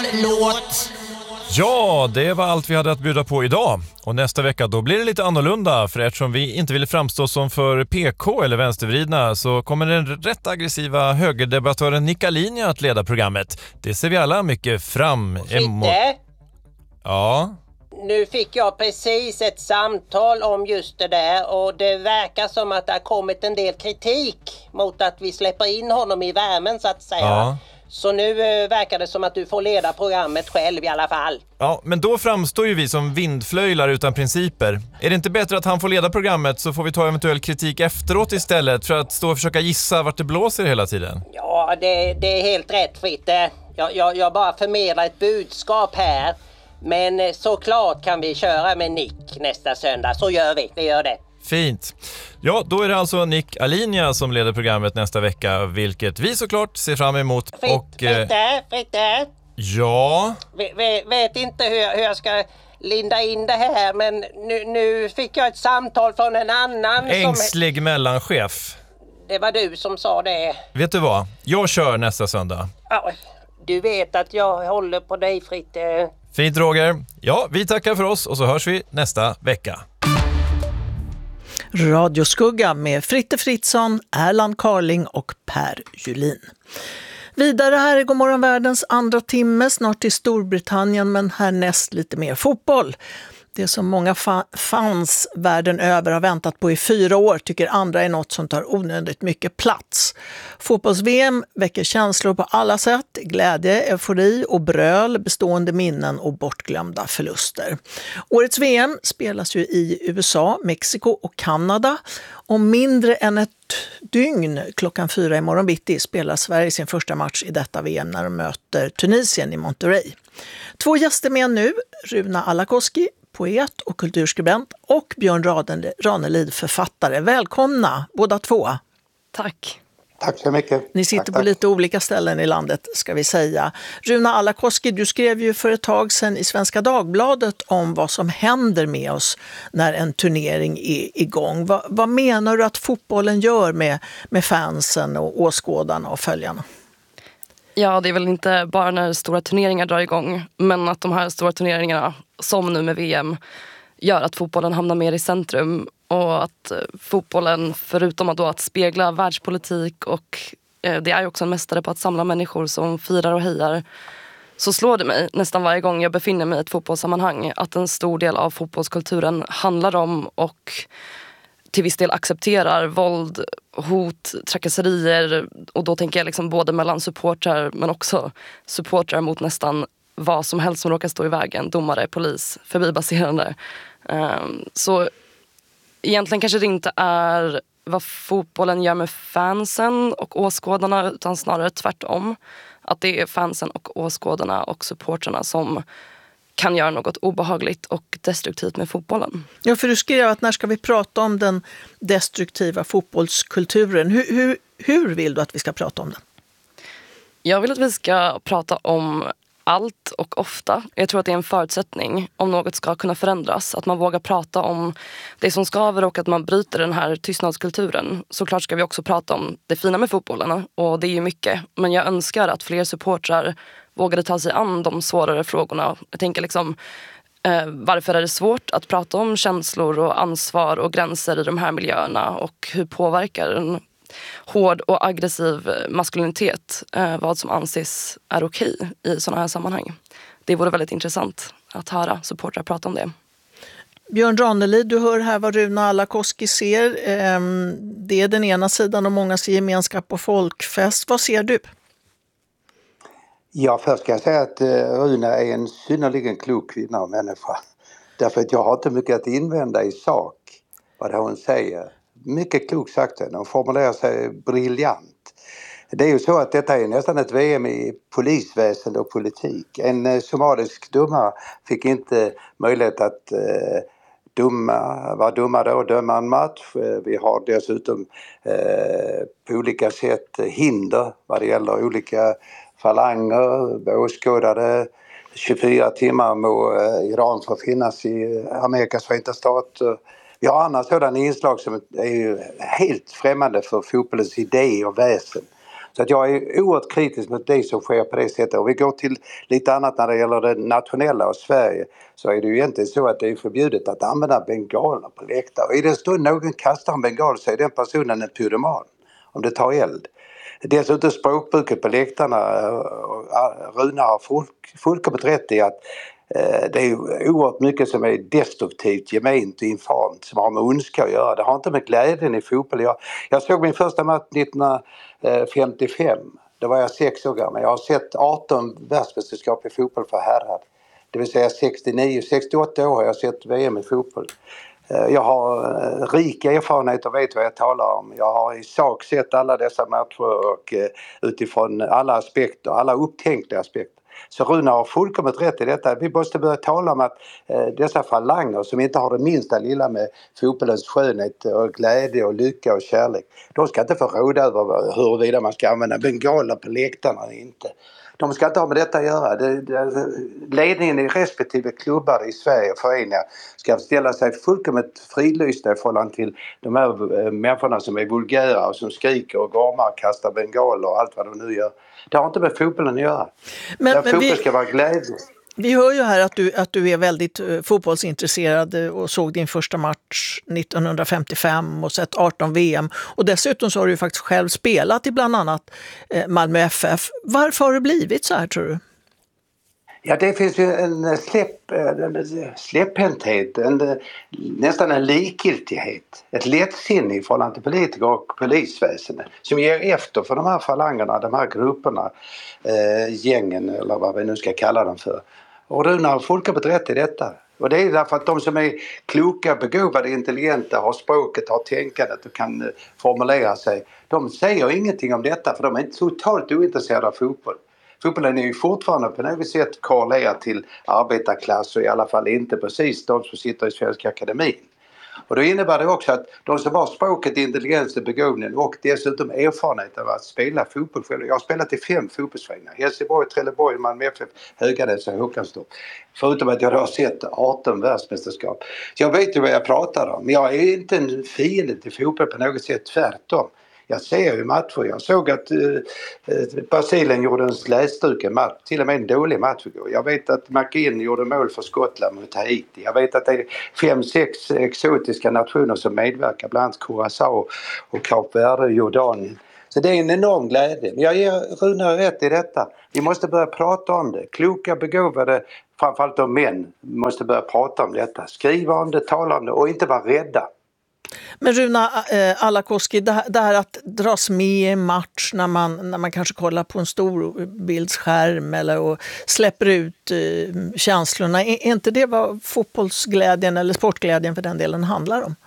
låt. Ja, det var allt vi hade att bjuda på idag. Och nästa vecka då blir det lite annorlunda, för eftersom vi inte ville framstå som för PK eller vänstervridna så kommer den rätt aggressiva högerdebattören Nick Alini att leda programmet. Det ser vi alla mycket fram emot. Fitte? Ja? Nu fick jag precis ett samtal om just det där och det verkar som att det har kommit en del kritik mot att vi släpper in honom i värmen så att säga. Ja. Så nu verkar det som att du får leda programmet själv i alla fall. Ja, men då framstår ju vi som vindflöjlar utan principer. Är det inte bättre att han får leda programmet så får vi ta eventuell kritik efteråt istället för att stå och försöka gissa vart det blåser hela tiden? Ja, det är helt rätt, Fritte. Jag bara förmedlar ett budskap här. Men såklart kan vi köra med Nick nästa söndag. Så gör vi gör det. Fint. Ja, då är det alltså Nick Alini som leder programmet nästa vecka, vilket vi såklart ser fram emot. Fritte? Ja? Vet inte hur jag ska linda in det här, men nu fick jag ett samtal från en annan Ängslig mellanchef. Det var du som sa det. Vet du vad? Jag kör nästa söndag. Ja, du vet att jag håller på dig, Fritte. Fint, Roger. Ja, vi tackar för oss och så hörs vi nästa vecka. Radioskugga med Fritte Fritzson, Erland Carling och Per Julin. Vidare här är Godmorgon världens andra timme, snart till Storbritannien, men härnäst lite mer fotboll. Det som många fans världen över har väntat på i 4 år tycker andra är något som tar onödigt mycket plats. Fotbolls-VM väcker känslor på alla sätt, glädje, eufori och bröl, bestående minnen och bortglömda förluster. Årets VM spelas ju i USA, Mexiko och Kanada. Om mindre än ett dygn, klockan 4 i morgon bitti, spelar Sverige sin första match i detta VM när de möter Tunisien i Monterrey. 2 gäster med nu, Runa Alakoski, poet och kulturskribent, och Björn Ranelid, författare. Välkomna båda två. Tack. Tack så mycket. Ni sitter på lite olika ställen i landet, ska vi säga. Runa Alakoski, du skrev ju för ett tag sedan i Svenska Dagbladet om vad som händer med oss när en turnering är igång. Vad menar du att fotbollen gör med fansen och åskådarna och följarna? Ja, det är väl inte bara när stora turneringar drar igång, men att de här stora turneringarna, som nu med VM, gör att fotbollen hamnar mer i centrum och att fotbollen, förutom att spegla världspolitik och det är ju också en mästare på att samla människor som firar och hejar, så slår det mig nästan varje gång jag befinner mig i ett fotbollssammanhang att en stor del av fotbollskulturen handlar om och till viss del accepterar våld, hot, trakasserier, och då tänker jag liksom både mellan supportrar men också supportrar mot nästan vad som helst som råkar stå i vägen, domare, polis, förbipasserande. Så egentligen kanske det inte är vad fotbollen gör med fansen och åskådarna, utan snarare tvärtom. Att det är fansen och åskådarna och supportrarna som kan göra något obehagligt och destruktivt med fotbollen. Ja, för du skrev att när ska vi prata om den destruktiva fotbollskulturen? Hur vill du att vi ska prata om den? Jag vill att vi ska prata om allt och ofta. Jag tror att det är en förutsättning om något ska kunna förändras. Att man vågar prata om det som skaver och att man bryter den här tystnadskulturen. Såklart ska vi också prata om det fina med fotbollen, och det är ju mycket. Men jag önskar att fler supportrar vågade ta sig an de svårare frågorna. Jag tänker liksom, varför är det svårt att prata om känslor och ansvar och gränser i de här miljöerna, och hur påverkar en hård och aggressiv maskulinitet vad som anses är okej i sådana här sammanhang. Det vore väldigt intressant att höra supportrar prata om det. Björn Ranelid, du hör här vad Runa Alakoski ser. Det är den ena sidan och många ser gemenskap och folkfest. Vad ser du? Ja, först ska jag säga att Runa är en synnerligen klok kvinna och människa. Därför att jag har inte mycket att invända i sak vad hon säger. Mycket klokt sagt, hon formulerar sig briljant. Det är ju så att detta är nästan ett VM i polisväsende och politik. En somalisk domare fick inte möjlighet att vara domare och döma en match. Vi har dessutom på olika sätt hinder vad det gäller olika falanger, åskådade 24 timmar må Iran får finnas i Amerikas förenta stater. Vi har andra sådana inslag som är ju helt främmande för fotbollens idé och väsen. Så att jag är oerhört kritisk mot det som sker på det sättet. Och vi går till lite annat när det gäller det nationella och Sverige, så är det ju egentligen så att det är förbjudet att använda bengaler på läktare. Och i den stund någon kastar en bengal så är den personen en pyroman om det tar eld. Dessutom språkbruket på läktarna, Runa har fullkomligt rätt i att det är oerhört mycket som är destruktivt, gement och infamt som har med ondska att göra. Det har inte med glädjen i fotboll. Jag såg min första match 1955. Då var jag 6 år gammal. Jag har sett 18 världsmästerskap i fotboll för herrar. Det vill säga 68 år har jag sett VM i fotboll. Jag har rik erfarenhet och vet vad jag talar om. Jag har i sak sett alla dessa matcher och utifrån alla aspekter, alla upptänkliga aspekter. Så Runa har fullkomligt rätt i detta. Vi måste börja tala om att dessa falanger som inte har det minsta lilla med fotbollens skönhet och glädje och lycka och kärlek. De ska inte få råda över huruvida man ska använda bengaler på läktarna eller inte. De ska inte ha med detta att göra. Ledningen i respektive klubbar i Sverige och föreningar ska ställa sig fullkomligt fridlysta i förhållande till de här människorna som är vulgära och som skriker och gormar, kastar bengaler och allt vad de nu gör. Det har inte med fotbollen att göra. Men fotboll ska vara glädje. Vi hör ju här att du är väldigt fotbollsintresserad och såg din första match 1955 och sett 18 VM. Och dessutom så har du ju faktiskt själv spelat i bland annat Malmö FF. Varför har det blivit så här, tror du? Ja, det finns ju en släpphänthet, nästan en likgiltighet, ett lättsinne i förhållande till politiker och polisväsendet som ger efter för de här falangerna, de här grupperna, gängen eller vad vi nu ska kalla dem för. Och Runa har fullkomligt rätt i detta. Och det är därför att de som är kloka, begåvade, intelligenta, har språket, har tänkandet och kan formulera sig, de säger ingenting om detta för de är totalt ointresserade av fotboll. Fotbollen är ju fortfarande på något sätt korrelerad till arbetarklass och i alla fall inte precis de som sitter i Svenska Akademin. Och då innebär det också att de som har språket, intelligens och begåvning och dessutom erfarenhet av att spela fotboll själv. Jag har spelat i 5 fotbollsföreningar. Helsingborg, Trelleborg, Malmö FF, Höganäs och Håkanstorp. Förutom att jag har sett 18 världsmästerskap. Så jag vet ju vad jag pratar om. Men jag är inte en fiende till fotboll på något sätt, tvärtom. Jag ser ju matcher. Jag såg att Brasilien gjorde en slätstruken match. Till och med en dålig match igår. Jag vet att McGinn gjorde mål för Skottland mot Haiti. Jag vet att det är 5-6 exotiska nationer som medverkar. Bland annat Curaçao och Kap Verde och Jordanien. Så det är en enorm glädje. Men jag ger Runa rätt i detta. Vi måste börja prata om det. Kloka, begåvade, framförallt de män, måste börja prata om detta. Skriva om det, tala om det och inte vara rädda. Men Runa Alakoski, det här att dras med i en match när man kanske kollar på en stor bildsskärm eller och släpper ut känslorna, är inte det vad fotbollsglädjen eller sportglädjen för den delen handlar om?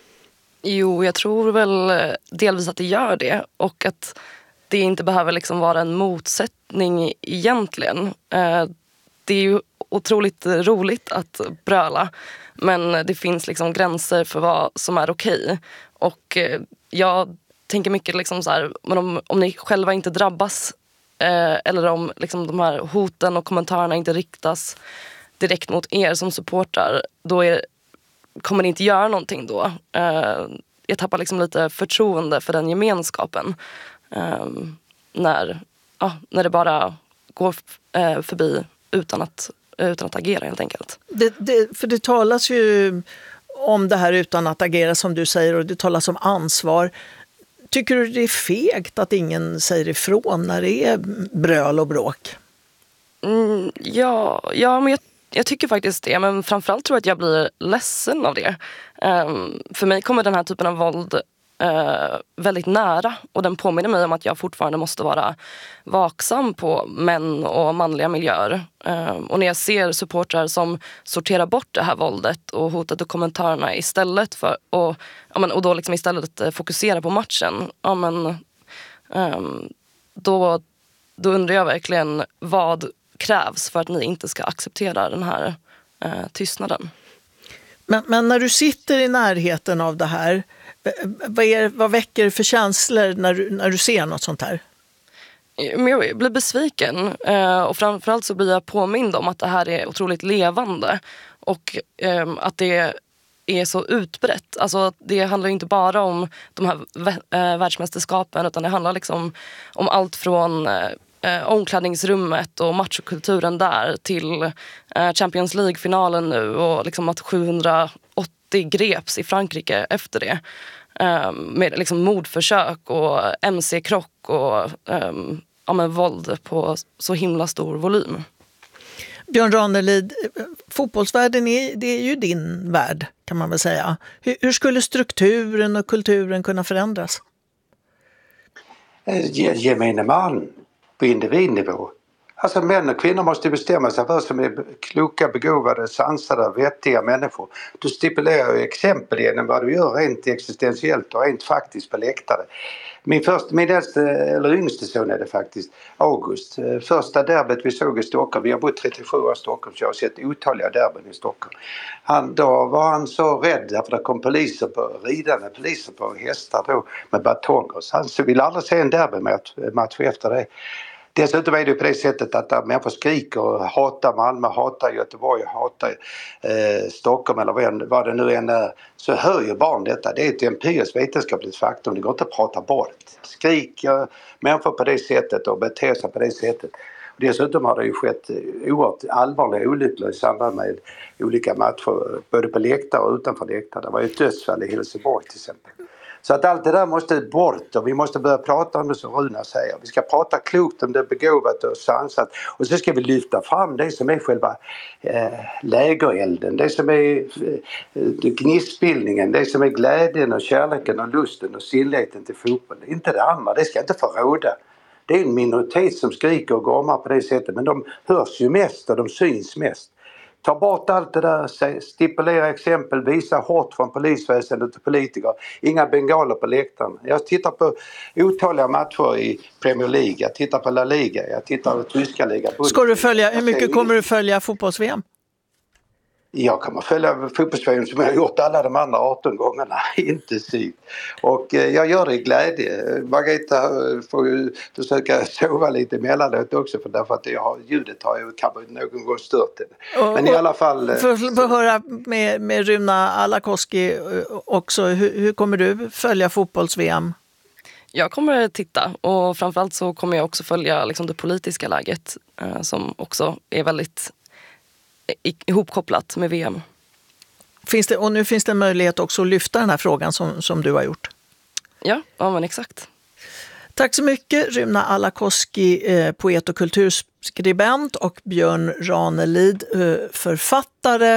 Jo, jag tror väl delvis att det gör det och att det inte behöver liksom vara en motsättning egentligen. Det är ju otroligt roligt att bröla, men det finns liksom gränser för vad som är okej. Och jag tänker mycket liksom så här, men om ni själva inte drabbas eller om liksom de här hoten och kommentarerna inte riktas direkt mot er som supportrar, då kommer ni inte göra någonting då. Jag tappar liksom lite förtroende för den gemenskapen när det bara går förbi utan att agera helt enkelt. För det talas ju om det här utan att agera som du säger och det talas om ansvar. Tycker du det är fegt att ingen säger ifrån när det är bröl och bråk? Ja, men jag tycker faktiskt det. Men framförallt tror jag att jag blir ledsen av det. För mig kommer den här typen av våld väldigt nära och den påminner mig om att jag fortfarande måste vara vaksam på män och manliga miljöer. Och när jag ser supportrar som sorterar bort det här våldet och hotet och kommentarerna istället för och då liksom istället fokusera på matchen, då undrar jag verkligen vad krävs för att ni inte ska acceptera den här tystnaden. Men när du sitter i närheten av det här, vad väcker det för känslor när du ser något sånt här? Jag blir besviken och framförallt så blir jag påmind om att det här är otroligt levande och att det är så utbrett. Alltså det handlar ju inte bara om de här världsmästerskapen, utan det handlar liksom om allt från omklädningsrummet och matchkulturen där till Champions League-finalen nu, och liksom att 780 greps i Frankrike efter det. Med liksom mordförsök och MC-krock och våld på så himla stor volym. Björn Ranelid, fotbollsvärlden det är ju din värld, kan man väl säga. Hur skulle strukturen och kulturen kunna förändras? Gemene man på individnivå. Alltså män och kvinnor måste bestämma sig för vad som är kloka, begåvade, sansade, vettiga människor. Du stipulerar ju exempel genom vad du gör rent existentiellt och rent faktiskt på läktare. Min yngste son är det faktiskt, August. Första derbyt vi såg i Stockholm, vi har bott 37 år i Stockholm så jag har sett otaliga derbyn i Stockholm. Då var han så rädd för det kom ridande poliser på hästar då med batonger. Så han ville aldrig se en derbymatch efter det. Dessutom är det på det sättet att människor skriker och hatar Malmö, hatar Göteborg, hatar Stockholm eller vad det nu än är. Så hör ju barn detta. Det är ett empiriskt vetenskapligt faktum. Det går inte att prata bort. Skriker människor på det sättet och beter sig på det sättet. Dessutom har det ju skett oerhört allvarliga olyckor i samband med olika matcher. Både på läktare och utanför läktare. Det var ju ett dödsfall i Helsingborg till exempel. Så att allt det där måste bort och vi måste börja prata om det som Runa säger. Vi ska prata klokt om det begåvat och sansat. Och så ska vi lyfta fram det som är själva lägerelden. Det som är gnistbildningen. Det som är glädjen och kärleken och lusten och stillheten till fotboll. Inte det andra, det ska inte få råda. Det är en minoritet som skriker och gormar på det sättet. Men de hörs ju mest och de syns mest. Ta bort allt det där, stipulera exempel, visa hårt från polisväsendet och politiker. Inga bengaler på läktaren. Jag tittar på otaliga matcher i Premier League, jag tittar på La Liga, jag tittar på tyska liga. Hur mycket kommer du följa fotbolls-VM? Jag kommer följa fotbolls-VM som jag har gjort alla de andra 18 gångerna intensivt. Och jag gör det i glädje. Margareta får ju försöka sova lite emellanåt också därför att ljudet har ju kanske någon gång stört det. Men i alla fall... För att höra med Runa Alakoski också, hur kommer du följa fotbolls-VM? Jag kommer titta och framförallt så kommer jag också följa liksom det politiska läget som också är väldigt ihopkopplat med VM. Och nu finns det en möjlighet också att lyfta den här frågan som du har gjort. Ja men exakt. Tack så mycket Runa Alakoski, poet och kulturskribent, och Björn Ranelid, författare.